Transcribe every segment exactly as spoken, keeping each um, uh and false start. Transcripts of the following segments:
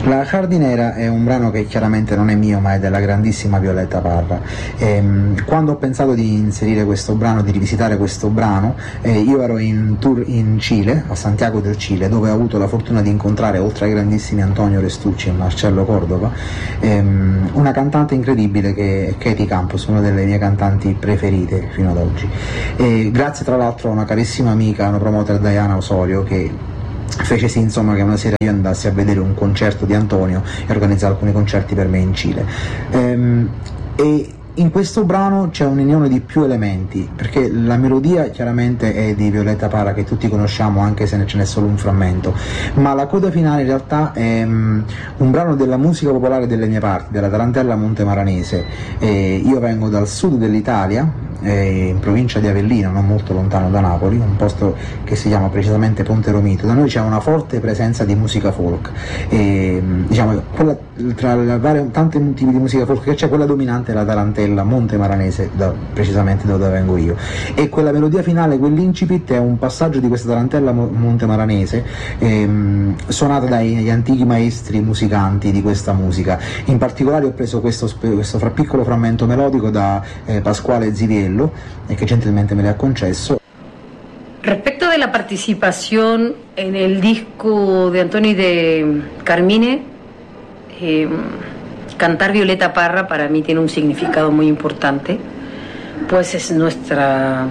La Giardinera è un brano che chiaramente non è mio, ma è della grandissima Violetta Parra. Ehm, quando ho pensato di inserire questo brano, di rivisitare questo brano, eh, io ero in tour in Cile, a Santiago del Cile, dove ho avuto la fortuna di incontrare, oltre ai grandissimi Antonio Restucci e Marcello Cordova, ehm, una cantante incredibile che è Katie Campos, una delle mie cantanti preferite fino ad oggi. E grazie tra l'altro a una carissima amica, una promoter, Diana Osorio, che fece sì, insomma, che una sera io andassi a vedere un concerto di Antonio e organizzare alcuni concerti per me in Cile. Ehm, e in questo brano c'è un'unione di più elementi, perché la melodia chiaramente è di Violetta Parra, che tutti conosciamo anche se ne ce n'è solo un frammento, ma la coda finale in realtà è um, un brano della musica popolare delle mie parti, della tarantella montemaranese. E io vengo dal sud dell'Italia, eh, in provincia di Avellino, non molto lontano da Napoli, un posto che si chiama precisamente Ponte Romito. Da noi c'è una forte presenza di musica folk, e, diciamo, quella, tra le varie, tanti tipi di musica folk che c'è, quella dominante è la tarantella montemaranese, da, precisamente da dove vengo io, e quella melodia finale, quell'incipit, è un passaggio di questa tarantella montemaranese ehm, suonata dagli antichi maestri musicanti di questa musica. In particolare ho preso questo, questo fra piccolo frammento melodico da eh, Pasquale Ziviello, e que gentilmente me le ha concesso. Respecto de la participación en el disco de Antonio y de Carmine, eh, cantar Violeta Parra para mí tiene un significado muy importante, pues es nuestra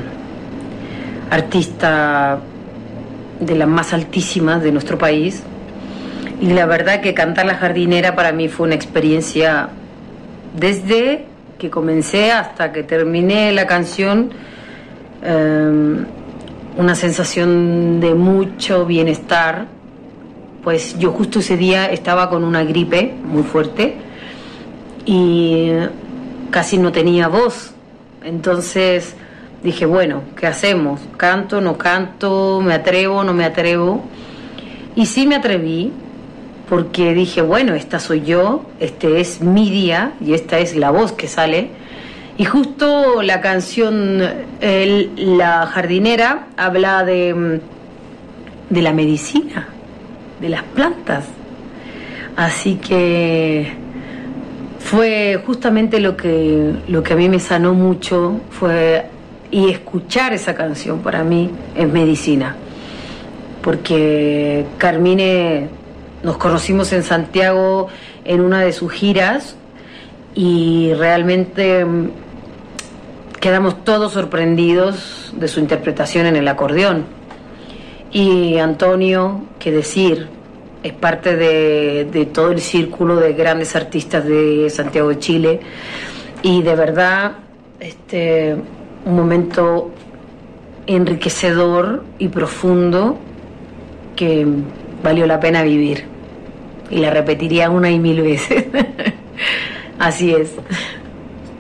artista de las más altísimas de nuestro país, y la verdad que cantar La Jardinera para mí fue una experiencia desde que comencé hasta que terminé la canción, eh, una sensación de mucho bienestar, pues yo justo ese día estaba con una gripe muy fuerte y casi no tenía voz, entonces dije, bueno, ¿qué hacemos? ¿Canto, no canto? ¿Me atrevo, no me atrevo? Y sí me atreví, porque dije, bueno, esta soy yo, este es mi día y esta es la voz que sale. Y justo la canción el, La Jardinera habla de, de la medicina, de las plantas. Así que fue justamente lo que, lo que a mí me sanó mucho, fue, y escuchar esa canción para mí es medicina. Porque Carmine... Nos conocimos en Santiago en una de sus giras y realmente quedamos todos sorprendidos de su interpretación en el acordeón. Y Antonio, qué decir, es parte de, de todo el círculo de grandes artistas de Santiago de Chile, y de verdad este, un momento enriquecedor y profundo que valió la pena vivir. Y la repetiría una y mil veces. Así es.